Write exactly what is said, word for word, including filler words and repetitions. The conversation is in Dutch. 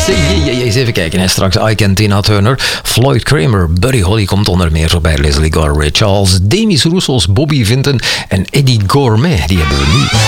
Eens even kijken. Hè. Straks Ike en Tina Turner, Floyd Kramer, Buddy Holly komt onder meer voorbij, Leslie Gore, Ray Charles, Demis Roussos, Bobby Vinton en Eddie Gourmet. Die hebben we nu.